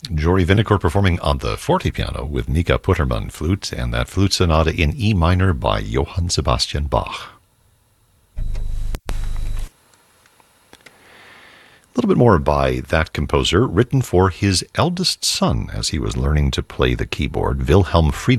Jory Vinacourt performing on the forte piano with Nika Putterman flute, and that flute sonata in E minor by Johann Sebastian Bach. A little bit more by that composer, written for his eldest son as he was learning to play the keyboard, Wilhelm Friedrich